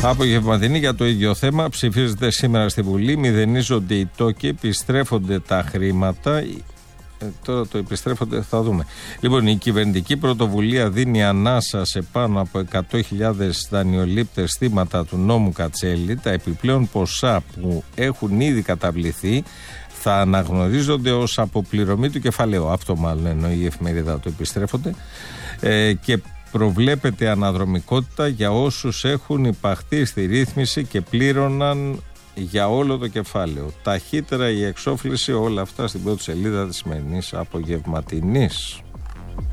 Απογευματινή για το ίδιο θέμα. Ψηφίζεται σήμερα στη Βουλή. Μηδενίζονται οι τόκοι, επιστρέφονται τα χρήματα. Τώρα το επιστρέφονται, θα δούμε. Λοιπόν, η κυβερνητική πρωτοβουλία δίνει ανάσα σε πάνω από 100.000 δανειολήπτες θύματα του νόμου Κατσέλη. Τα επιπλέον ποσά που έχουν ήδη καταβληθεί θα αναγνωρίζονται ως αποπληρωμή του κεφαλαίου. Αυτό μάλλον εννοεί η εφημερίδα, το επιστρέφονται. Και προβλέπεται αναδρομικότητα για όσους έχουν υπαχθεί στη ρύθμιση και πλήρωναν για όλο το κεφάλαιο. Ταχύτερα η εξόφληση, όλα αυτά στην πρώτη σελίδα της σημερινής απογευματινής.